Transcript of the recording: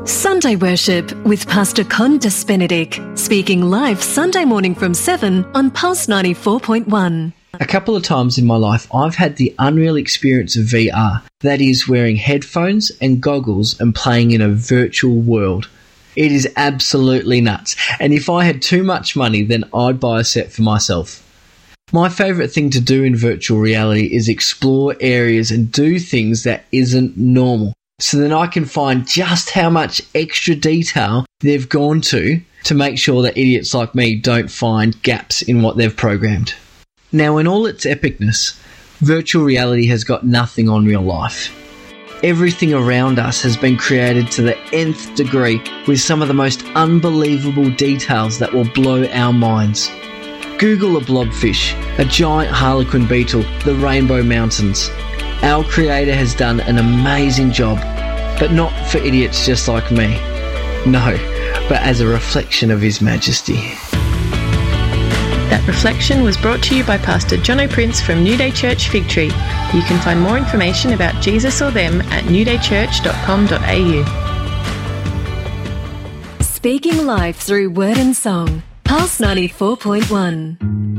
Sunday Worship with Pastor Condas Benedict, speaking live Sunday morning from 7 on Pulse 94.1. A couple of times in my life, I've had the unreal experience of VR. That is, wearing headphones and goggles and playing in a virtual world. It is absolutely nuts. And if I had too much money, then I'd buy a set for myself. My favourite thing to do in virtual reality is explore areas and do things that isn't normal. So then I can find just how much extra detail they've gone to make sure that idiots like me don't find gaps in what they've programmed. Now, in all its epicness, virtual reality has got nothing on real life. Everything around us has been created to the nth degree with some of the most unbelievable details that will blow our minds. Google a blobfish, a giant harlequin beetle, the Rainbow Mountains. Our Creator has done an amazing job, but not for idiots just like me. No, but as a reflection of His Majesty. That reflection was brought to you by Pastor Jono Prince from New Day Church Fig Tree. You can find more information about Jesus or them at newdaychurch.com.au. Speaking live through word and song. Pulse 94.1.